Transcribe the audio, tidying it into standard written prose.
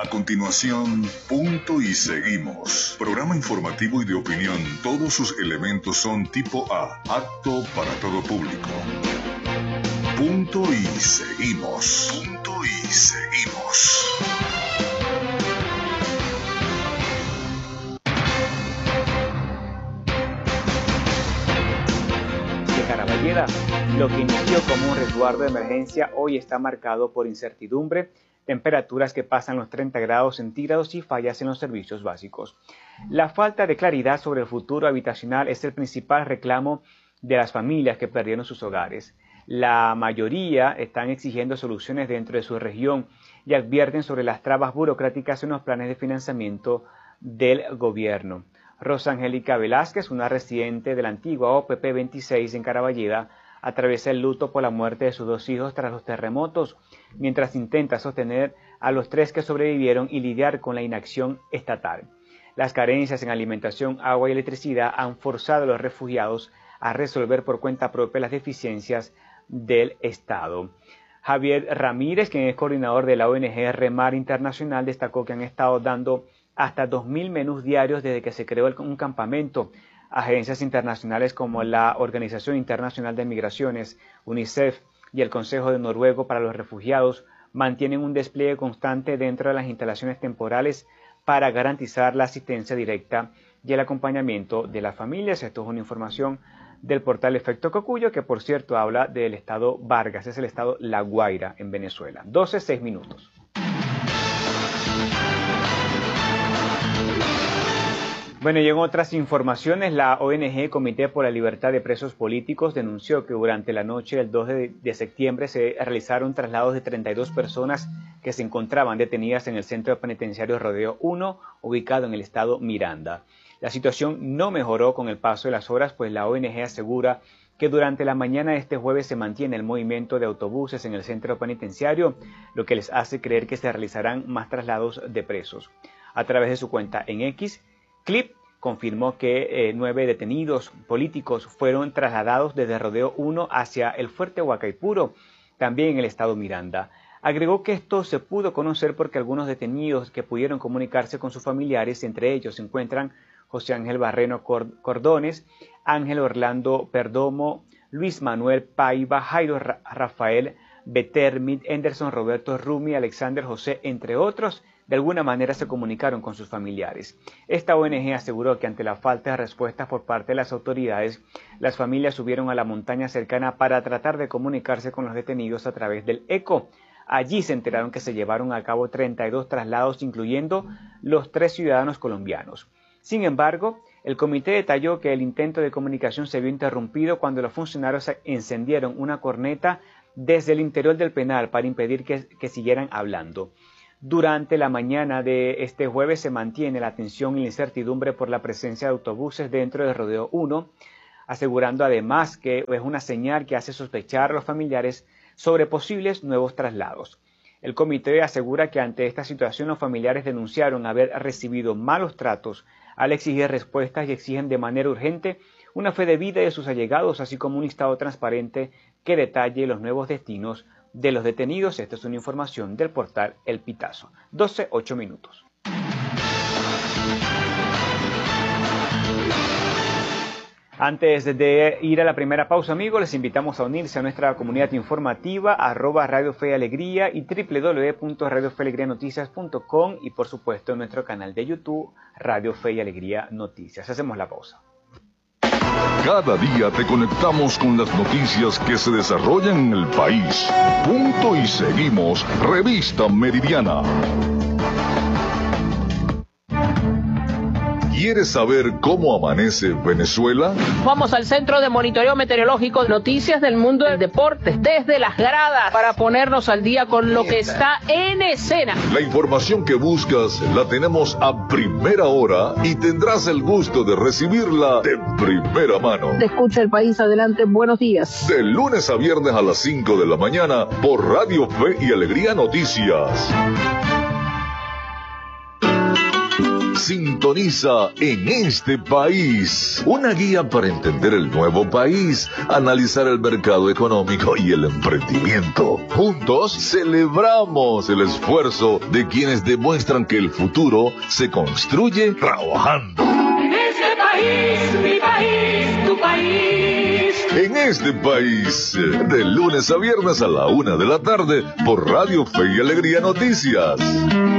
A continuación, Punto y Seguimos. Programa informativo y de opinión. Todos sus elementos son tipo A, apto para todo público. Punto y Seguimos. Punto y Seguimos. De Caraballeda, lo que inició como un resguardo de emergencia hoy está marcado por incertidumbre, temperaturas que pasan los 30 grados centígrados y fallas en los servicios básicos. La falta de claridad sobre el futuro habitacional es el principal reclamo de las familias que perdieron sus hogares. La mayoría están exigiendo soluciones dentro de su región y advierten sobre las trabas burocráticas en los planes de financiamiento del gobierno. Rosa Angélica Velázquez, una residente de la antigua OPP 26 en Caraballeda, atraviesa el luto por la muerte de sus 2 hijos tras los terremotos, mientras intenta sostener a los 3 que sobrevivieron y lidiar con la inacción estatal. Las carencias en alimentación, agua y electricidad han forzado a los refugiados a resolver por cuenta propia las deficiencias del Estado. Javier Ramírez, quien es coordinador de la ONG Remar Internacional, destacó que han estado dando hasta 2.000 menús diarios desde que se creó un campamento. Agencias internacionales como la Organización Internacional de Migraciones, UNICEF y el Consejo de Noruego para los Refugiados mantienen un despliegue constante dentro de las instalaciones temporales para garantizar la asistencia directa y el acompañamiento de las familias. Esto es una información del portal Efecto Cocuyo, que por cierto habla del estado Vargas, es el estado La Guaira en Venezuela. 12:06 minutos. Bueno, y en otras informaciones, la ONG Comité por la Libertad de Presos Políticos denunció que durante la noche del 2 de septiembre se realizaron traslados de 32 personas que se encontraban detenidas en el centro penitenciario Rodeo 1, ubicado en el estado Miranda. La situación no mejoró con el paso de las horas, pues la ONG asegura que durante la mañana de este jueves se mantiene el movimiento de autobuses en el centro penitenciario, lo que les hace creer que se realizarán más traslados de presos. A través de su cuenta en X, Clip confirmó que 9 detenidos políticos fueron trasladados desde Rodeo 1 hacia el Fuerte Huacaipuro, también en el estado Miranda. Agregó que esto se pudo conocer porque algunos detenidos que pudieron comunicarse con sus familiares, entre ellos se encuentran José Ángel Barreno Cordones, Ángel Orlando Perdomo, Luis Manuel Paiva, Jairo Rafael Betermit, Anderson Roberto Rumi, Alexander José, entre otros, de alguna manera se comunicaron con sus familiares. Esta ONG aseguró que ante la falta de respuestas por parte de las autoridades, las familias subieron a la montaña cercana para tratar de comunicarse con los detenidos a través del ECO. Allí se enteraron que se llevaron a cabo 32 traslados, incluyendo los 3 ciudadanos colombianos. Sin embargo, el comité detalló que el intento de comunicación se vio interrumpido cuando los funcionarios encendieron una corneta desde el interior del penal para impedir que siguieran hablando. Durante la mañana de este jueves se mantiene la tensión y la incertidumbre por la presencia de autobuses dentro del Rodeo 1, asegurando además que es una señal que hace sospechar a los familiares sobre posibles nuevos traslados. El comité asegura que ante esta situación los familiares denunciaron haber recibido malos tratos al exigir respuestas y exigen de manera urgente una fe debida de sus allegados, así como un listado transparente que detalle los nuevos destinos de los detenidos. Esta es una información del portal El Pitazo. 12:08 minutos. Antes de ir a la primera pausa, amigos, les invitamos a unirse a nuestra comunidad informativa @Radio Fe y Alegría y www.radiofealegrianoticias.com y por supuesto en nuestro canal de YouTube Radio Fe y Alegría Noticias. Hacemos la pausa. Cada día te conectamos con las noticias que se desarrollan en el país. Punto y Seguimos, Revista Meridiana. ¿Quieres saber cómo amanece Venezuela? Vamos al Centro de Monitoreo Meteorológico, noticias del mundo del deporte, desde las gradas, para ponernos al día con lo que está en escena. La información que buscas la tenemos a primera hora y tendrás el gusto de recibirla de primera mano. Te escucha el país, adelante, buenos días. De lunes a viernes a las 5 de la mañana por Radio Fe y Alegría Noticias. Sintoniza En Este País, una guía para entender el nuevo país, analizar el mercado económico y el emprendimiento. Juntos celebramos el esfuerzo de quienes demuestran que el futuro se construye trabajando. En este país, mi país, tu país. En Este País, de lunes a viernes a la 1 de la tarde por Radio Fe y Alegría Noticias.